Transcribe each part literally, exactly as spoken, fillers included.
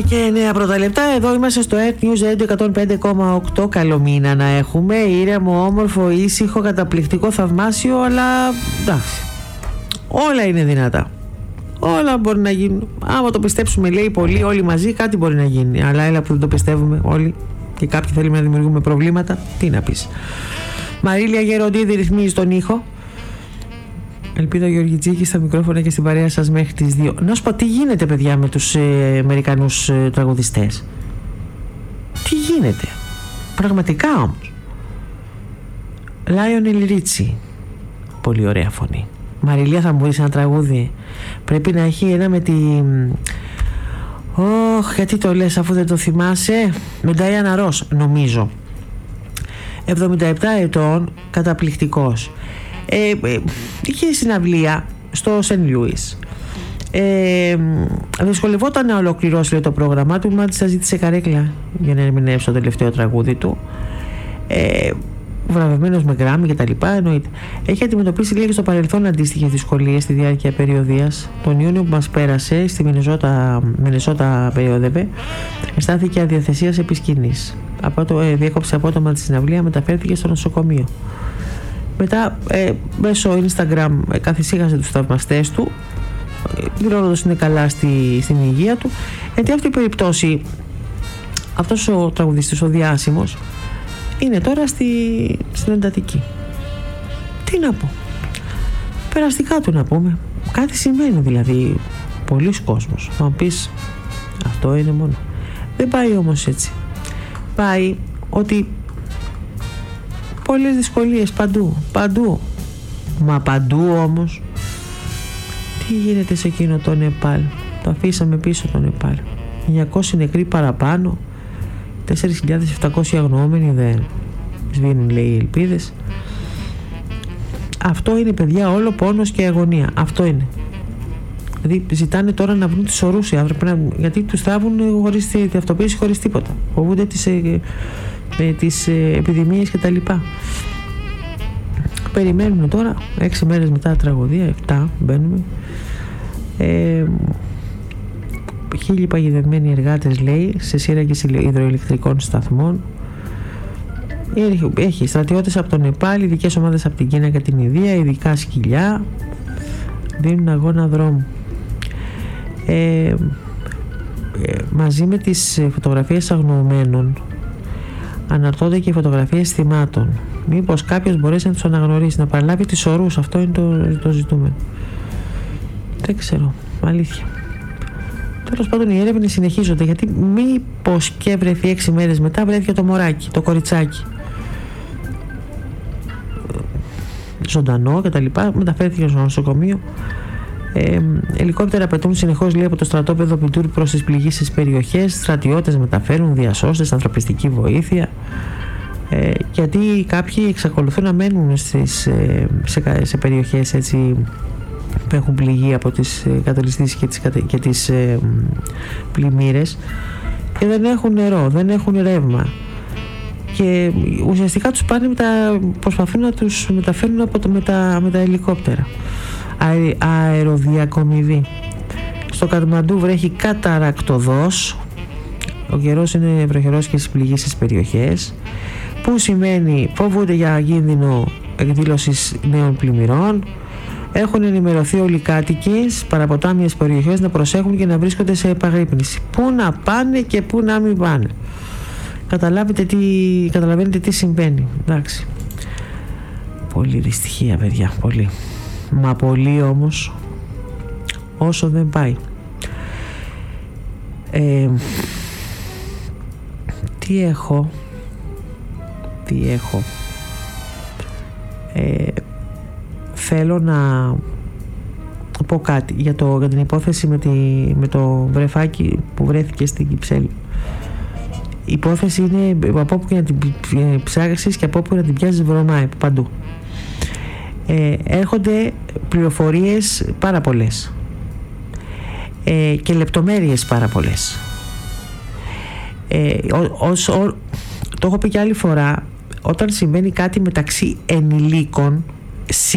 Και νέα πρώτα λεπτά. Εδώ είμαστε στο Earth News Radio εκατόν πέντε κόμμα οκτώ. Καλό μήνα να έχουμε. Ήρεμο, όμορφο, ήσυχο, καταπληκτικό, θαυμάσιο. Αλλά εντάξει, όλα είναι δυνατά. Όλα μπορεί να γίνουν. Άμα το πιστέψουμε, λέει πολύ, όλοι μαζί, κάτι μπορεί να γίνει. Αλλά έλα που δεν το πιστεύουμε όλοι και κάποιοι θέλουμε να δημιουργούμε προβλήματα. Τι να πεις. Μαρίλια Γεροντίδη ρυθμίζει τον ήχο. Ελπίδα Γεωργιτζίκη στα μικρόφωνα και στην παρέα σας μέχρι τις δύο. Να σου πω τι γίνεται, παιδιά, με τους ε, Αμερικανούς ε, τραγουδιστές. Τι γίνεται. Πραγματικά όμως. Λάιονελ Ρίτσι. Πολύ ωραία φωνή. Μαριλία, θα μου πεις ένα τραγούδι. Πρέπει να έχει ένα με τη... Ωχ, γιατί το λες αφού δεν το θυμάσαι. Με Ντάιανα Ρος, νομίζω. εβδομήντα επτά ετών, καταπληκτικός. Ε, ε, είχε συναυλία στο Σεντ Λούις. Ε, δυσκολευόταν να ολοκληρώσει, λέει, το πρόγραμμά του. Μάλιστα ζήτησε καρέκλα για να ερμηνεύσει το τελευταίο τραγούδι του. Ε, βραβευμένος με Γκράμι και τα λοιπά, εννοείται. Έχει αντιμετωπίσει, λέει, και στο παρελθόν αντίστοιχες δυσκολίες στη διάρκεια περιοδίας. Τον Ιούνιο που μας πέρασε στη Μινεσότα, Μινεσότα περιόδευε, αισθάνθηκε αδιαθεσίας επί σκηνής. Από το, ε, διέκοψε απότομα τη συναυλία, μεταφέρθηκε στο νοσοκομείο. Μετά ε, μέσω Instagram ε, καθησύχασε τους θαυμαστές του, ε, δηλώνοντας ότι είναι καλά στη, στην υγεία του. Γιατί αυτή η περίπτωση, αυτός ο τραγουδιστής, ο διάσημος, είναι τώρα στη, στην εντατική. Τι να πω. Περαστικά του να πούμε. Κάτι σημαίνει δηλαδή. Πολλοί κόσμος. Θα μου πεις, αυτό είναι μόνο. Δεν πάει όμως έτσι. Πάει ότι πολλές δυσκολίες παντού, παντού. Μα παντού όμως. Τι γίνεται σε εκείνο το Νεπάλ. Το αφήσαμε πίσω το Νεπάλ. εννιακόσιοι νεκροί παραπάνω. τέσσερις χιλιάδες επτακόσιοι αγνοούμενοι. Δεν σβήνουν, λέει, οι ελπίδες. Αυτό είναι, παιδιά, όλο πόνος και αγωνία. Αυτό είναι. Δηλαδή ζητάνε τώρα να βρουν τις ορούς οι άνθρωποι, γιατί τους θάβουν χωρίς τη αυτοποίηση, χωρίς τίποτα. Φοβούνται τις, ε, ε, τις ε, επιδημίες και τα λοιπά. Περιμένουν τώρα, έξι μέρες μετά τα τραγωδία, εφτά μπαίνουμε. Ε, χίλιοι παγιδευμένοι εργάτες, λέει, σε σύραγγες υδροηλεκτρικών σταθμών. Έχει, έχει στρατιώτες από τον Νεπάλ, ειδικές ομάδες από την Κίνα και την Ινδία, ειδικά σκυλιά, δίνουν αγώνα δρόμου. Ε, ε, μαζί με τις φωτογραφίες αγνοωμένων αναρτώνται και οι φωτογραφίες θυμάτων. Μήπως κάποιος μπορέσει να τους αναγνωρίσει, να παραλάβει τις ορούς. Αυτό είναι το, το ζητούμενο. Δεν ξέρω, αλήθεια. Τέλος πάντων, οι έρευνες συνεχίζονται, γιατί μήπως και βρεθεί έξι μέρες μετά, βρέθηκε το μωράκι, το κοριτσάκι, ζωντανό και τα λοιπά, μεταφέρθηκε στο νοσοκομείο. Ε, ελικόπτερα πετούν συνεχώς, λέει, από το στρατόπεδο Πιτούρ προς τις πληγήσεις περιοχές. Στρατιώτες μεταφέρουν, διασώστες, ανθρωπιστική βοήθεια. Ε, γιατί κάποιοι εξακολουθούν να μένουν στις, ε, σε, σε περιοχές έτσι που έχουν πληγεί από τις ε, καταβληστήσεις και τις, και τις ε, πλημμύρες και δεν έχουν νερό, δεν έχουν ρεύμα. Και ουσιαστικά τους πάνε με τα, προσπαθούν να τους μεταφέρουν από το, με, τα, με τα ελικόπτερα. Α, αεροδιακομιδή. Στο Κατμαντού βρέχει καταρακτοδός. Ο καιρός είναι βροχερός και στις πληγήσεις περιοχές, που σημαίνει φοβούνται για κίνδυνο εκδήλωσης νέων πλημμυρών. Έχουν ενημερωθεί όλοι οι κάτοικοι στις παραποτάμιες περιοχές να προσέχουν και να βρίσκονται σε επαγρύπνηση. Πού να πάνε και πού να μην πάνε. Καταλάβετε τι, καταλαβαίνετε τι συμβαίνει. Εντάξει. Πολύ δυστυχία, παιδιά, πολύ. Μα πολύ όμως όσο δεν πάει. Ε, τι έχω τι έχω ε, θέλω να πω κάτι για, το, για την υπόθεση με, τη, με το βρεφάκι που βρέθηκε στην Κυψέλη. Η υπόθεση είναι από όπου και να την ψάξεις και από όπου να την πιάσεις βρωμάει παντού. Ε, έρχονται πληροφορίες πάρα πολλές ε, και λεπτομέρειες πάρα πολλές. Ε, ό, ως, ό, το έχω πει και άλλη φορά, όταν συμβαίνει κάτι μεταξύ ενηλίκων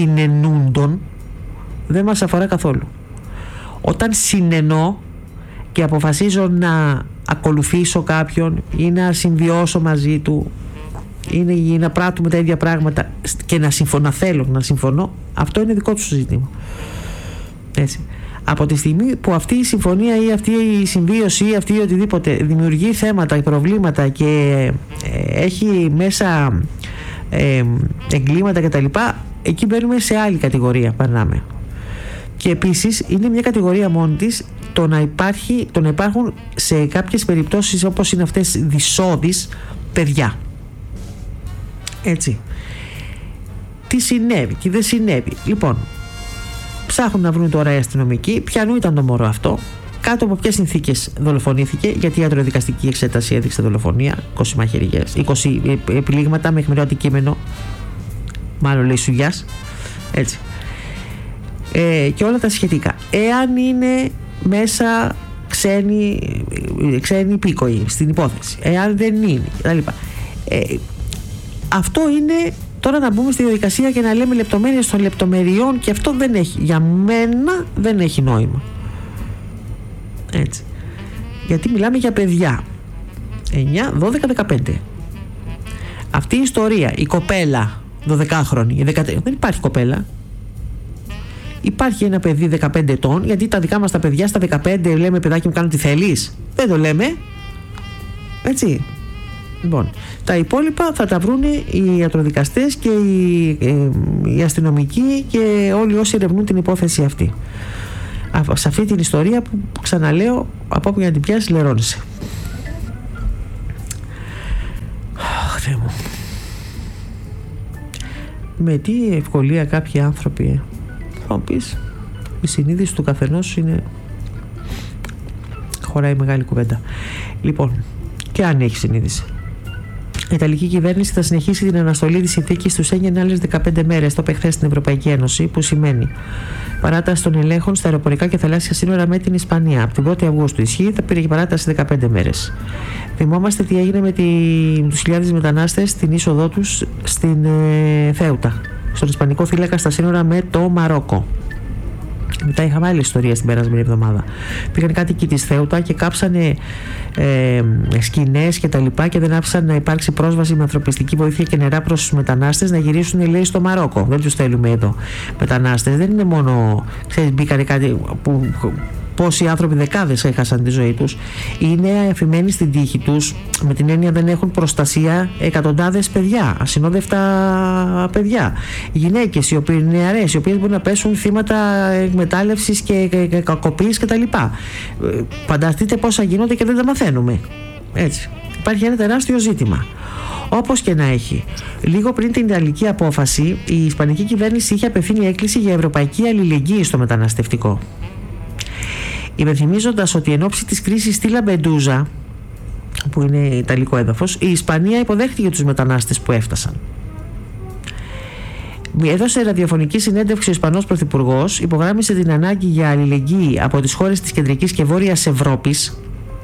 συνενούντων δεν μας αφορά καθόλου. Όταν συνενώ και αποφασίζω να ακολουθήσω κάποιον ή να συμβιώσω μαζί του ή να πράττουμε τα ίδια πράγματα και να συμφωνώ, θέλω να συμφωνώ, αυτό είναι δικό του ζήτημα. Έτσι. Από τη στιγμή που αυτή η συμφωνία ή αυτή η συμβίωση ή αυτή η οτιδήποτε δημιουργεί θέματα, προβλήματα και ε, έχει μέσα ε, εγκλήματα κτλ., εκεί μπαίνουμε σε άλλη κατηγορία, περνάμε. Και επίσης είναι μια κατηγορία μόνη της το να, υπάρχει, το να υπάρχουν σε κάποιες περιπτώσεις όπως είναι αυτές δυσόδεις παιδιά. Έτσι. Τι συνέβη, τι δεν συνέβη. Λοιπόν, ψάχνουν να βρουν τώρα οι αστυνομικοί ποιανού ήταν το μωρό αυτό, κάτω από ποιες συνθήκες δολοφονήθηκε, γιατί η ιατροδικαστική εξέταση έδειξε δολοφονία, είκοσι μαχαιριές, είκοσι επιλήγματα με αιχμηρό αντικείμενο, μάλλον λέει σουγιάς, έτσι. Ε, και όλα τα σχετικά. Εάν είναι μέσα ξένοι, ξένοι υπήκοοι στην υπόθεση, εάν δεν είναι κτλ. Ε, αυτό είναι τώρα να μπούμε στη διαδικασία και να λέμε λεπτομέρειες των λεπτομεριών, και αυτό δεν έχει, για μένα δεν έχει νόημα. Έτσι. Γιατί μιλάμε για παιδιά εννιά, δώδεκα, δεκαπέντε. Αυτή η ιστορία, η κοπέλα δωδεκάχρονη, η δεκατέσσερα, δεν υπάρχει κοπέλα. Υπάρχει ένα παιδί δεκαπέντε ετών, γιατί τα δικά μας τα παιδιά στα δεκαπέντε λέμε παιδάκι μου κάνω τι θέλεις. Δεν το λέμε. Έτσι. Λοιπόν, τα υπόλοιπα θα τα βρουν οι ιατροδικαστές και οι, ε, οι αστυνομικοί και όλοι όσοι ερευνούν την υπόθεση αυτή. Α, σε αυτή την ιστορία που ξαναλέω, από όπου για να την πιάσει λερώνεσαι. Αχ, Θεέ μου. Με τι ευκολία κάποιοι άνθρωποι, ε. θα μου πεις, η συνείδηση του καθενός είναι, χωράει μεγάλη κουβέντα. Λοιπόν, και αν έχει συνείδηση, η Ιταλική κυβέρνηση θα συνεχίσει την αναστολή της συνθήκης του Σέγγεν άλλες δεκαπέντε μέρες, το είπε χθες στην Ευρωπαϊκή Ένωση, που σημαίνει παράταση των ελέγχων στα αεροπορικά και θαλάσσια σύνορα με την Ισπανία. Από την πρώτη Αυγούστου ισχύει, θα πήρε παράταση δεκαπέντε μέρες. Θυμόμαστε τι έγινε με τη, τους χιλιάδες μετανάστες στην είσοδό τους στην ε, Θέουτα, στον Ισπανικό φύλακα στα σύνορα με το Μαρόκο. Μετά είχαμε άλλη ιστορία στην περασμένη εβδομάδα. Πήγαν κάτοικοι της Θέουτα και κάψανε ε, σκηνές και τα λοιπά και δεν άφησαν να υπάρξει πρόσβαση με ανθρωπιστική βοήθεια και νερά προς τους μετανάστες να γυρίσουν, λέει, στο Μαρόκο. Δεν τους θέλουμε εδώ μετανάστες. Δεν είναι μόνο, ξέρεις, μπήκανε κάτι που... Πόσοι άνθρωποι, δεκάδες, έχασαν τη ζωή τους. Είναι αφημένοι στην τύχη τους, με την έννοια δεν έχουν προστασία, εκατοντάδες παιδιά, ασυνόδευτα παιδιά. Γυναίκες, οι οποίες είναι νεαρές, οι οποίες μπορούν να πέσουν θύματα εκμετάλλευσης και, και, και κακοποίησης κτλ. Φανταστείτε πόσα γίνονται και δεν τα μαθαίνουμε. Έτσι. Υπάρχει ένα τεράστιο ζήτημα. Όπως και να έχει, λίγο πριν την Ιταλική απόφαση, η Ισπανική κυβέρνηση είχε απευθύνει έκκληση για ευρωπαϊκή αλληλεγγύη στο μεταναστευτικό, υπενθυμίζοντας ότι εν ώψη της κρίσης στη Λαμπεντούζα, που είναι ιταλικό έδαφος, η Ισπανία υποδέχτηκε τους μετανάστες που έφτασαν. Έδωσε ραδιοφωνική συνέντευξη ο Ισπανός Πρωθυπουργός, υπογράμμισε την ανάγκη για αλληλεγγύη από τις χώρες της Κεντρικής και Βόρειας Ευρώπης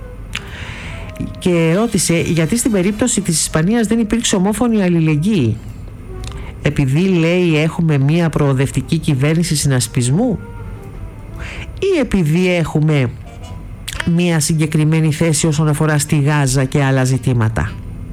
και ρώτησε γιατί στην περίπτωση της Ισπανίας δεν υπήρξε ομόφωνη αλληλεγγύη. Επειδή, λέει, έχουμε μία προοδευτική κυβέρνηση συνασπισμού, ή επειδή έχουμε μία συγκεκριμένη θέση όσον αφορά στη Γάζα και άλλα ζητήματα.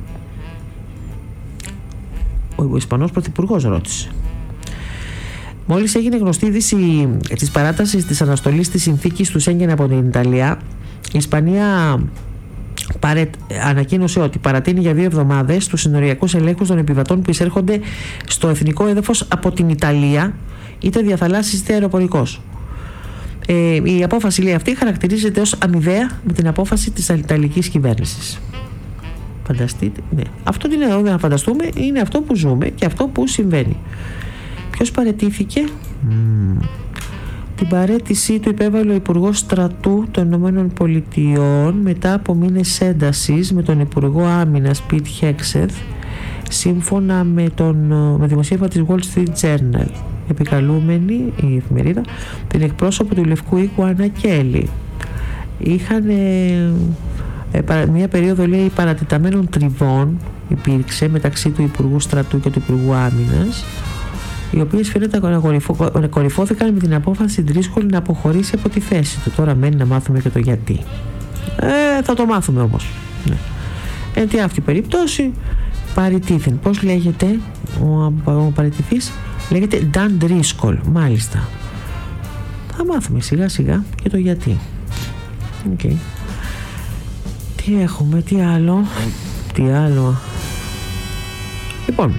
Ο Ισπανός Πρωθυπουργός ρώτησε. Μόλις έγινε γνωστή η είδηση της παράτασης της αναστολής της συνθήκης του Σέγγεν από την Ιταλία, η Ισπανία παρε... ανακοίνωσε ότι παρατείνει για δύο εβδομάδες τους συνοριακούς ελέγχους των επιβατών που εισέρχονται στο εθνικό έδαφος από την Ιταλία, είτε διαθαλάσσης είτε αεροπορικός. Ε, η απόφαση, λέει, αυτή χαρακτηρίζεται ως αμοιβαία με την απόφαση της Ιταλικής κυβέρνησης. Φανταστείτε, ναι. Αυτό τι είναι να φανταστούμε, είναι αυτό που ζούμε και αυτό που συμβαίνει. Ποιος παραιτήθηκε? Mm. Την παραίτησή του υπέβαλε ο Υπουργός Στρατού των Ηνωμένων Πολιτειών μετά από μήνες έντασης με τον Υπουργό Άμυνας Πιτ Χέξεθ, σύμφωνα με, τον, με δημοσίευμα της Wall Street Journal. Επικαλούμενη η εφημερίδα την εκπρόσωπο του Λευκού Οίκου Άννα Κέλλη. Είχαν ε, ε, μια περίοδο, λέει, παρατεταμένων τριβών υπήρξε μεταξύ του Υπουργού Στρατού και του Υπουργού Άμυνας οι οποίες φαίνεται να κορυφώθηκαν με την απόφαση Ντρίσκολ να αποχωρήσει από τη θέση του. Τώρα μένει να μάθουμε και το γιατί. Ε, θα το μάθουμε όμως. Ναι. Εν τη αυτή περίπτωση παραιτήθην. Πώς λέγεται ο, ο παραιτηθής? Λέγεται Dan Driscoll, μάλιστα. Θα μάθουμε σιγά σιγά και το γιατί. Okay. Τι έχουμε, τι άλλο, τι άλλο. Λοιπόν,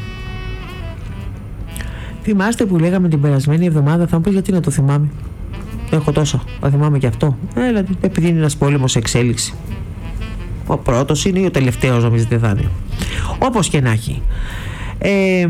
θυμάστε που λέγαμε την περασμένη εβδομάδα? Θα μου πεις γιατί να το θυμάμαι. Έχω τόσα, θα θυμάμαι και αυτό. Ε, δηλαδή, επειδή είναι ένας πόλεμος σε εξέλιξη. Ο πρώτος είναι ή ο τελευταίος, νομίζετε θα είναι? Όπως και να έχει. Ε,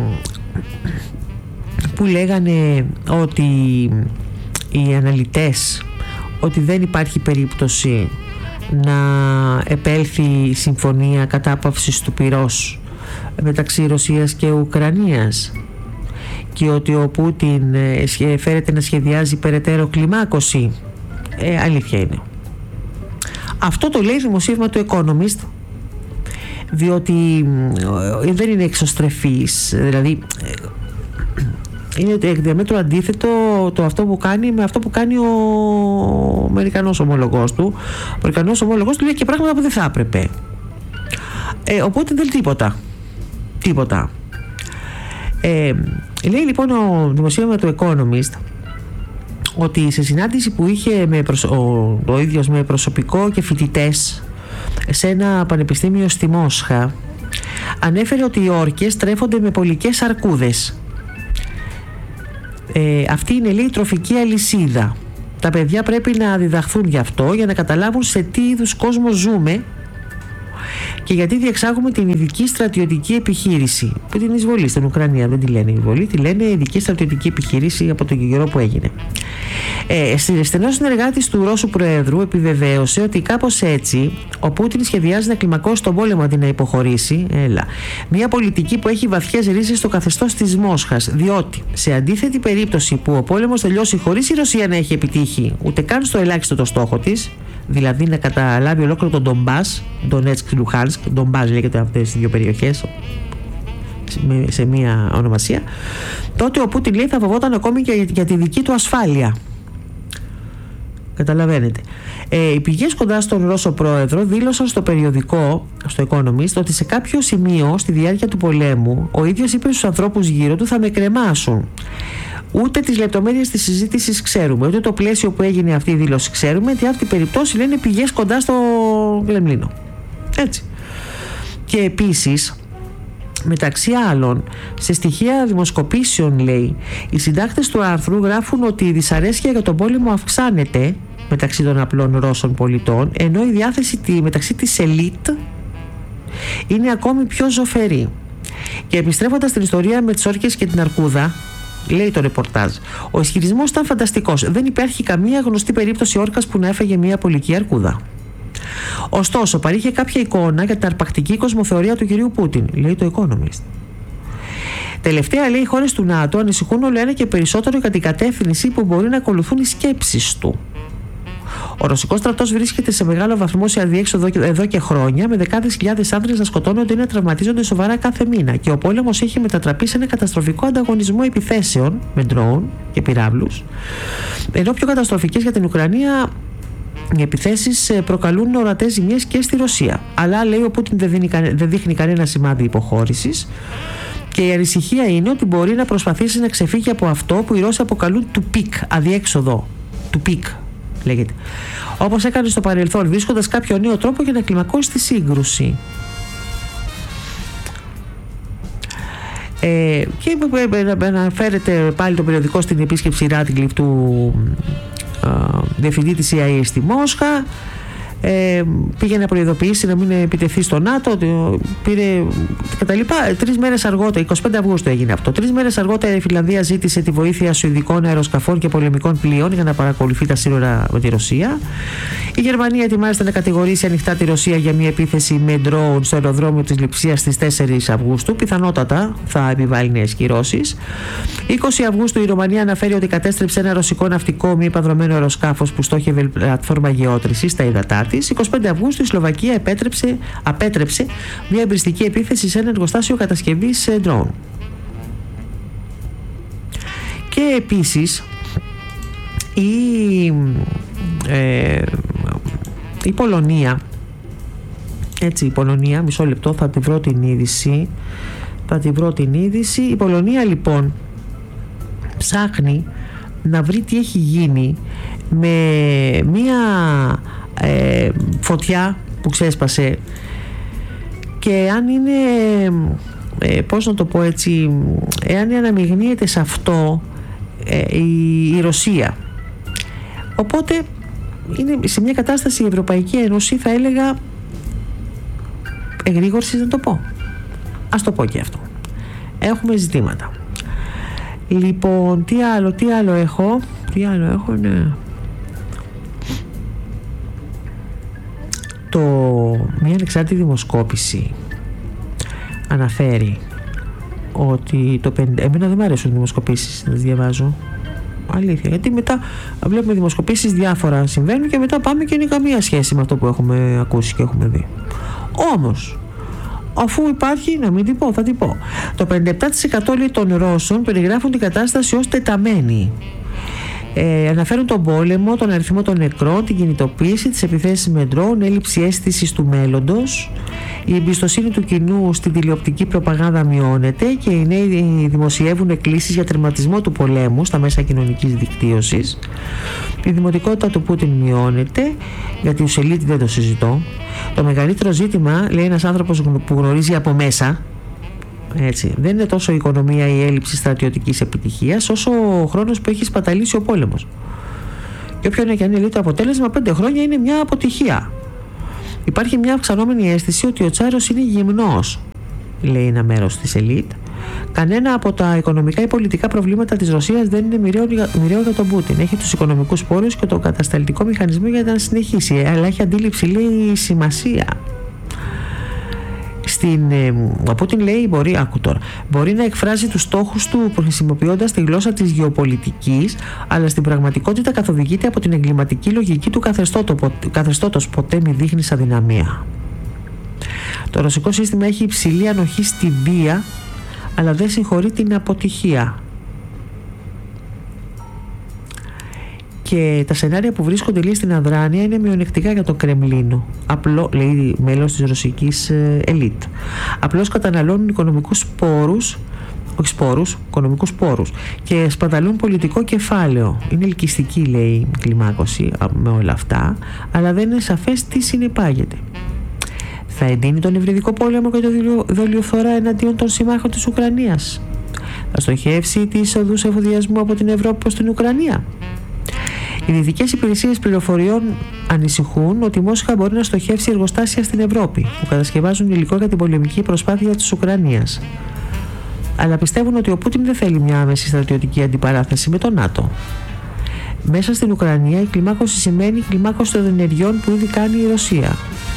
που λέγανε ότι οι αναλυτές ότι δεν υπάρχει περίπτωση να επέλθει συμφωνία κατάπαυσης του πυρός μεταξύ Ρωσίας και Ουκρανίας και ότι ο Πούτιν φέρεται να σχεδιάζει περαιτέρω κλιμάκωση. Ε, αλήθεια είναι. Αυτό το λέει δημοσίευμα του Economist, διότι δεν είναι εξωστρεφής, δηλαδή είναι εκ διαμέτρου αντίθετο το αυτό που κάνει με αυτό που κάνει ο Αμερικανός ομολογός του. Ο Αμερικανός ομολογός του λέει και πράγματα που δεν θα έπρεπε. Ε, οπότε δεν τίποτα. Τίποτα. Ε, λέει λοιπόν ο δημοσίευμα του Economist ότι σε συνάντηση που είχε με προσω... ο, ο ίδιος με προσωπικό και φοιτητές σε ένα πανεπιστήμιο στη Μόσχα, ανέφερε ότι οι όρκες τρέφονται με πολικές αρκούδες. Ε, αυτή είναι, λέει, η τροφική αλυσίδα. Τα παιδιά πρέπει να διδαχθούν γι' αυτό για να καταλάβουν σε τι είδους κόσμο ζούμε και γιατί διεξάγουμε την ειδική στρατιωτική επιχείρηση. Που την εισβολή στην Ουκρανία δεν τη λένε εισβολή, τη λένε ειδική στρατιωτική επιχείρηση από τον καιρό που έγινε. Ε, στενός συνεργάτης του Ρώσου Προέδρου επιβεβαίωσε ότι κάπως έτσι ο Πούτιν σχεδιάζει να κλιμακώσει τον πόλεμο αντί να υποχωρήσει. Έλα. Μια πολιτική που έχει βαθιές ρίζες στο καθεστώς της Μόσχας, διότι σε αντίθετη περίπτωση που ο πόλεμος τελειώσει χωρίς η Ρωσία να έχει επιτύχει ούτε καν στο ελάχιστο το στόχο της, δηλαδή να καταλάβει ολόκληρο τον Ντομπάς, Ντονέτσκ και Λουχάνσκ, Ντομπάς λέγεται αυτές τις δύο περιοχές σε μία ονομασία, τότε ο Πούτιν, λέει, θα φοβόταν ακόμη και για τη δική του ασφάλεια. Καταλαβαίνετε. Ε, οι πηγές κοντά στον Ρώσο πρόεδρο δήλωσαν στο περιοδικό, στο Economist, ότι σε κάποιο σημείο στη διάρκεια του πολέμου ο ίδιος είπε στους ανθρώπους γύρω του: θα με κρεμάσουν. Ούτε τις λεπτομέρειες της συζήτησης ξέρουμε, ούτε το πλαίσιο που έγινε αυτή η δήλωση ξέρουμε, τι αυτή η περιπτώση λένε πηγές κοντά στο Κρεμλίνο. Έτσι. Και επίσης, μεταξύ άλλων, σε στοιχεία δημοσκοπήσεων, λέει, οι συντάκτες του άρθρου γράφουν ότι η δυσαρέσκεια για τον πόλεμο αυξάνεται μεταξύ των απλών Ρώσων πολιτών, ενώ η διάθεση μεταξύ της ελίτ είναι ακόμη πιο ζωφερή. Και επιστρέφοντας στην ιστορία με τις όρκες και την αρκούδα, λέει το ρεπορτάζ, ο ισχυρισμός ήταν φανταστικός. Δεν υπάρχει καμία γνωστή περίπτωση όρκας που να έφαγε μια πολική αρκούδα. Ωστόσο, παρήχε κάποια εικόνα για την αρπακτική κοσμοθεωρία του κυρίου Πούτιν, λέει το Economist. Τελευταία, λέει, οι χώρες του ΝΑΤΟ ανησυχούν όλο ένα και περισσότερο για την κατεύθυνση που μπορεί να ακολουθούν οι σκέψεις του. Ο ρωσικός στρατός βρίσκεται σε μεγάλο βαθμό σε αδιέξοδο εδώ και χρόνια, με δεκάδες χιλιάδες άνδρες να σκοτώνονται ή να τραυματίζονται σοβαρά κάθε μήνα. Και ο πόλεμος έχει μετατραπεί σε ένα καταστροφικό ανταγωνισμό επιθέσεων με ντρόουν και πυράβλους, ενώ πιο καταστροφικές για την Ουκρανία οι επιθέσεις προκαλούν ορατές ζημιές και στη Ρωσία. Αλλά, λέει, ο Πούτιν δεν, δίνει, δεν δείχνει κανένα σημάδι υποχώρησης. Και η ανησυχία είναι ότι μπορεί να προσπαθήσει να ξεφύγει από αυτό που οι Ρώσοι αποκαλούν του πικ, αδιέξοδο. Του πικ λέγεται. Όπως έκανε στο παρελθόν, βρίσκοντας κάποιο νέο τρόπο για να κλιμακώσει τη σύγκρουση. Ε, και αναφέρεται πάλι το περιοδικό στην επίσκεψη Ράτιγκλιφ του ε, διευθυντή της σι άι έι στη Μόσχα. Ε, πήγε να προειδοποιήσει να μην επιτεθεί στο ΝΑΤΟ, πήρε κτλ. Τρεις μέρες αργότερα, εικοστή πέμπτη Αυγούστου έγινε αυτό. Τρεις μέρες αργότερα η Φιλανδία ζήτησε τη βοήθεια σουηδικών αεροσκαφών και πολεμικών πλοίων για να παρακολουθεί τα σύνορα με τη Ρωσία. Η Γερμανία ετοιμάζεται να κατηγορήσει ανοιχτά τη Ρωσία για μια επίθεση με ντρόουν στο αεροδρόμιο της Λειψίας στις τέσσερις Αυγούστου. Πιθανότατα θα επιβάλλει νέες κυρώσεις. είκοσι Αυγούστου η Ρουμανία αναφέρει ότι κατέστρεψε ένα ρωσικό ναυτικό μη επανδρωμένο αεροσκάφος που στόχευε πλατφόρμα γεώτρησης στα υδατά της. εικοστή πέμπτη Αυγούστου η Σλοβακία επέτρεψε, απέτρεψε μια εμπριστική επίθεση σε ένα εργοστάσιο κατασκευής ντρόουν. Και επίσης η, ε, η Πολωνία, έτσι, η Πολωνία, μισό λεπτό, θα τη βρω την είδηση, θα τη βρω την είδηση. Η Πολωνία λοιπόν ψάχνει να βρει τι έχει γίνει με μία ε, φωτιά που ξέσπασε και αν είναι, ε, πώς να το πω έτσι, εάν αναμειγνύεται σε αυτό ε, η, η Ρωσία. Οπότε είναι σε μια κατάσταση η Ευρωπαϊκή Ένωση, θα έλεγα, εγρήγορσης να το πω. Ας το πω και αυτό. Έχουμε ζητήματα. Λοιπόν, τι άλλο, τι άλλο έχω, τι άλλο έχω, ναι. Το, μια ανεξάρτητη δημοσκόπηση αναφέρει ότι το πενήντα... Εμένα δεν μου αρέσουν οι δημοσκοπήσεις να τις διαβάζω. Αλήθεια. Γιατί μετά βλέπουμε δημοσκοπήσεις, διάφορα συμβαίνουν και μετά πάμε και είναι καμία σχέση με αυτό που έχουμε ακούσει και έχουμε δει. Όμως, αφού υπάρχει, να μην την πω, θα την πω. Το πενήντα επτά τοις εκατό λέει των Ρώσων περιγράφουν την κατάσταση ως τεταμένη. Ε, αναφέρουν τον πόλεμο, τον αριθμό των νεκρών, την κινητοποίηση, τις επιθέσεις με ντρόουν, έλλειψη αίσθησης του μέλλοντος. Η εμπιστοσύνη του κοινού στην τηλεοπτική προπαγάνδα μειώνεται και οι νέοι δημοσιεύουν εκκλήσεις για τερματισμό του πολέμου στα μέσα κοινωνικής δικτύωσης. Η δημοτικότητα του Πούτιν μειώνεται, γιατί ο Σελίτη δεν το συζητώ. Το μεγαλύτερο ζήτημα, λέει ένας άνθρωπος που γνωρίζει από μέσα, έτσι, δεν είναι τόσο η οικονομία ή η έλλειψη στρατιωτικής επιτυχίας, όσο ο χρόνος που έχει σπαταλήσει ο πόλεμος. Και όποιο είναι και αν είναι το αποτέλεσμα, πέντε χρόνια είναι μια αποτυχία. Υπάρχει μια αυξανόμενη αίσθηση ότι ο Τσάρος είναι γυμνός, λέει ένα μέρος της ελίτ. Κανένα από τα οικονομικά ή πολιτικά προβλήματα της Ρωσίας δεν είναι μοιραίο για τον Πούτιν. Έχει τους οικονομικούς πόρους και το κατασταλτικό μηχανισμό για να συνεχίσει, αλλά έχει αντίληψη, λέει, σημασία. Στην, ο Πούτιν λέει μπορεί, άκου τώρα, μπορεί να εκφράζει τους στόχους του χρησιμοποιώντας τη γλώσσα της γεωπολιτικής, αλλά στην πραγματικότητα καθοδηγείται από την εγκληματική λογική του καθεστώτος, ποτέ μη δείχνει αδυναμία. Το ρωσικό σύστημα έχει υψηλή ανοχή στη βία, αλλά δεν συγχωρεί την αποτυχία. Και τα σενάρια που βρίσκονται, λέει, στην αδράνεια είναι μειονεκτικά για το Κρεμλίνο. Απλό, λέει μέλος της ρωσικής ελίτ. Απλώς καταναλώνουν οικονομικούς πόρους, όχι σπόρους, οικονομικούς πόρους και σπαταλούν πολιτικό κεφάλαιο. Είναι ελκυστική, λέει, η κλιμάκωση με όλα αυτά, αλλά δεν είναι σαφές τι συνεπάγεται. Θα εντείνει τον υβριδικό πόλεμο και το δολιοφθορά εναντίον των συμμάχων της Ουκρανίας. Θα στοχεύσει τις οδούς εφοδιασμού από την Ευρώπη προς την Ουκρανία. Οι δυτικές υπηρεσίες πληροφοριών ανησυχούν ότι η Μόσχα μπορεί να στοχεύσει εργοστάσια στην Ευρώπη που κατασκευάζουν υλικό για την πολεμική προσπάθεια της Ουκρανίας. Αλλά πιστεύουν ότι ο Πούτιν δεν θέλει μια άμεση στρατιωτική αντιπαράθεση με το ΝΑΤΟ. Μέσα στην Ουκρανία η κλιμάκωση σημαίνει η κλιμάκωση των ενεργειών που ήδη κάνει η Ρωσία.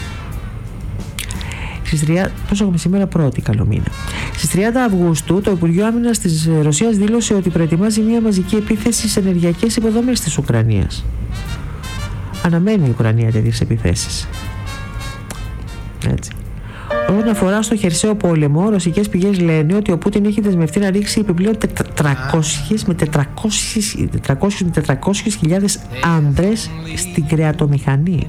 Πώς έχουμε σήμερα, πρώτη καλό μήνα. Στις τριάντα Αυγούστου το Υπουργείο Άμυνας της Ρωσίας δήλωσε ότι προετοιμάζει μια μαζική επίθεση στις ενεργειακές υποδομές της Ουκρανίας. Αναμένει η Ουκρανία τέτοιες επιθέσεις. Έτσι. Όσον αφορά στο χερσαίο πόλεμο, ρωσικές πηγές λένε ότι ο Πούτιν έχει δεσμευτεί να ρίξει επιπλέον τετρακόσιες με τετρακόσιες χιλιάδες άντρες στην κρεατομηχανή.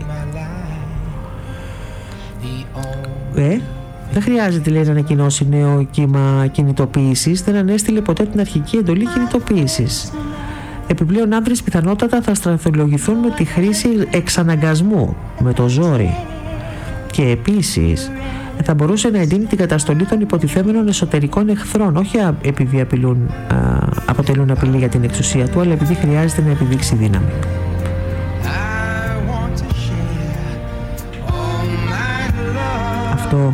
Ε, δεν χρειάζεται, λέει, να ανακοινώσει νέο κύμα κινητοποίησης. Δεν ανέστειλε ποτέ την αρχική εντολή κινητοποίησης. Επιπλέον, άνδρες πιθανότατα θα στρατολογηθούν με τη χρήση εξαναγκασμού, με το ζόρι. Και επίσης θα μπορούσε να εντείνει την καταστολή των υποτιθέμενων εσωτερικών εχθρών, όχι επειδή απειλούν, α, αποτελούν απειλή για την εξουσία του, αλλά επειδή χρειάζεται να επιδείξει δύναμη. Αυτό.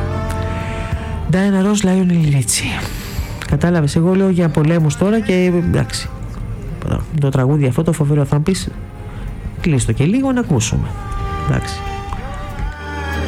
Diana Ross, Lionel Richie. Κατάλαβες, εγώ λέω για πολέμους τώρα και εντάξει. Το τραγούδι αυτό το φοβερό θα πεις, κλείστο και λίγο να ακούσουμε. Εντάξει.